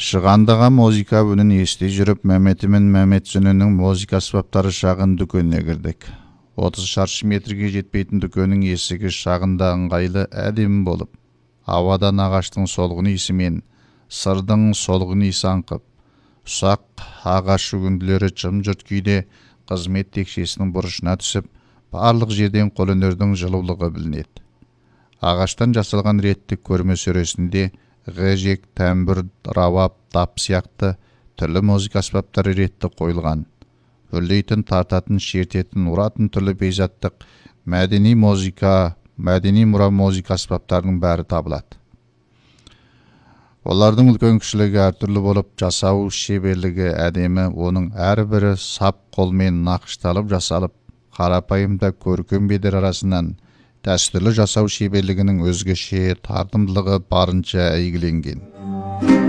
Шығандыға музыка үнін ести жүріп, Мәметі мен Мәметсінінің музыка аспаптары шағын дүкеніне кірдік. 30 шаршы метрге жетпейтін дүкеннің есігі шағында ыңғайлы әдемі болып, ауадан ағаштың солғын иісі мен сырдың солғын иісі аңқып, ұсақ ағаш шөгінділері жым-жырт күйде қызмет текшесінің бұрышына түсіп, барлық жерден қолөнердің жылулығы білінеді. Ағаштан жасалған реттік көрме сөресінде ғежек, тәмбір, равап, тап сияқты түрлі музыка аспаптары ретті қойылған. Үрлейтін, тартатын, шертетін, ұратын түрлі бейзаттық мәдени мұра музыка аспаптарының бәрі табылады. Олардың үлкен кішілігі әртүрлі болып, жасау шеберлігі әдемі, оның әрбірі сап қолмен нақышталып жасалып, қарапайымда көркем бедер арасынан дәстүрлі жасау шеберлігінің өзгеше тартымдылығы барынша әйгіленген.